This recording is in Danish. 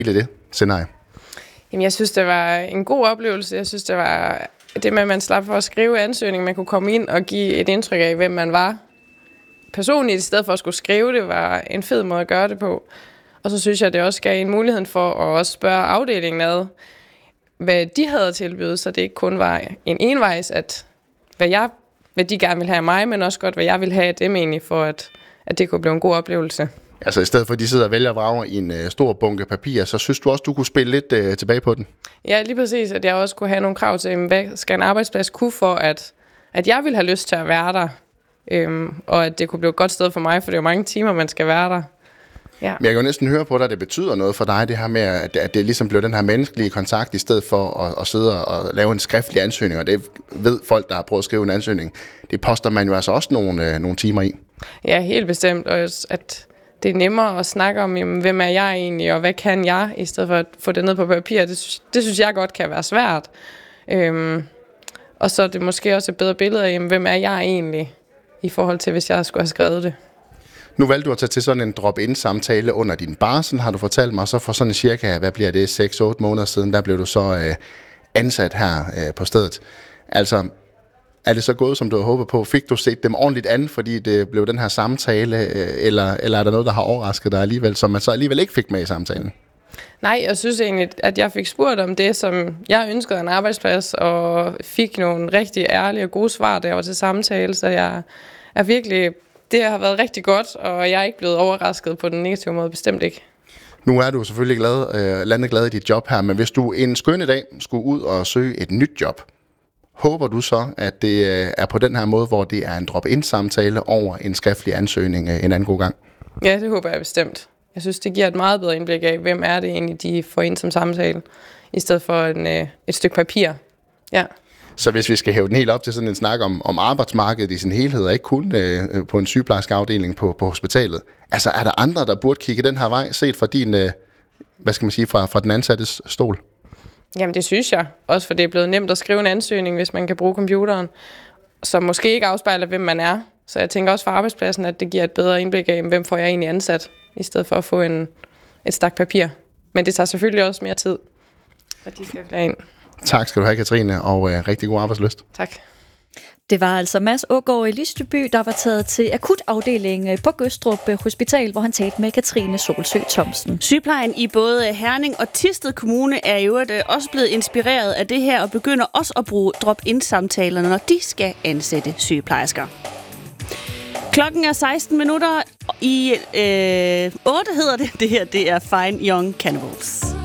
hele det scenarie? Jamen, jeg synes, det var en god oplevelse. Jeg synes, det var det med, at man slap for at skrive ansøgning. Man kunne komme ind og give et indtryk af, hvem man var personligt, i stedet for at skulle skrive det, var en fed måde at gøre det på. Og så synes jeg, det også gav en mulighed for at også spørge afdelingen ad, hvad de havde at tilbyde, så det ikke kun var en envejs, at hvad de gerne ville have af mig, men også godt, hvad jeg ville have af dem egentlig, for at det kunne blive en god oplevelse. Altså i stedet for, at de sidder og vælger og vrager i en stor bunke papir, så synes du også, du kunne spille lidt tilbage på den? Ja, lige præcis, at jeg også kunne have nogle krav til, hvad skal en arbejdsplads kunne for, at jeg ville have lyst til at være der, og at det kunne blive et godt sted for mig, for det er jo mange timer, man skal være der. Ja. Men jeg kan jo næsten høre på dig, at det betyder noget for dig, det her med, at det ligesom blev den her menneskelige kontakt, i stedet for at sidde og lave en skriftlig ansøgning, og det ved folk, der har prøvet at skrive en ansøgning. Det poster man jo altså også nogle timer i. Ja, helt bestemt, og at det er nemmere at snakke om, jamen, hvem er jeg egentlig, og hvad kan jeg, i stedet for at få det ned på papir. Det synes jeg godt kan være svært. Og så er det måske også et bedre billede af, jamen, hvem er jeg egentlig, i forhold til, hvis jeg skulle have skrevet det. Nu valgte du at tage til sådan en drop-in-samtale under din barsel, har du fortalt mig, så for sådan cirka, hvad bliver det, 6-8 måneder siden, der blev du så ansat her på stedet. Altså, er det så gået, som du havde håbet på? Fik du set dem ordentligt an, fordi det blev den her samtale, eller er der noget, der har overrasket dig alligevel, som man så alligevel ikke fik med i samtalen? Nej, jeg synes egentlig, at jeg fik spurgt om det, som jeg ønskede en arbejdsplads, og fik nogle rigtig ærlige og gode svar derovre til samtale, så jeg er virkelig... Det har været rigtig godt, og jeg er ikke blevet overrasket på den negative måde, bestemt ikke. Nu er du selvfølgelig landet glad i dit job her, men hvis du en skønne dag skulle ud og søge et nyt job, håber du så, at det er på den her måde, hvor det er en drop-in-samtale over en skriftlig ansøgning en anden god gang? Ja, det håber jeg bestemt. Jeg synes, det giver et meget bedre indblik af, hvem er det egentlig, de får ind som samtale, i stedet for et stykke papir. Ja. Så hvis vi skal hæve den helt op til sådan en snak om arbejdsmarkedet i sin helhed, og ikke kun på en sygeplejerskeafdeling på hospitalet, altså er der andre, der burde kigge den her vej, set fra din, hvad skal man sige, fra den ansattes stol? Jamen det synes jeg, også for det er blevet nemt at skrive en ansøgning, hvis man kan bruge computeren, som måske ikke afspejler, hvem man er. Så jeg tænker også for arbejdspladsen, at det giver et bedre indblik af, hvem får jeg egentlig ansat, i stedet for at få et stak papir. Men det tager selvfølgelig også mere tid, at de skal klare ind. Tak skal du have, Katrine, og rigtig god arbejdslyst. Tak. Det var altså Mads Aagaard i Listeby, der var taget til akutafdelingen på Gødstrup Hospital, hvor han talte med Katrine Solsø Thomsen. Sygeplejen i både Herning og Thisted Kommune er jo også blevet inspireret af det her og begynder også at bruge drop-in-samtalerne, når de skal ansætte sygeplejersker. Klokken er 16 minutter i 8 hedder det. Det her det er Fine Young Cannibals.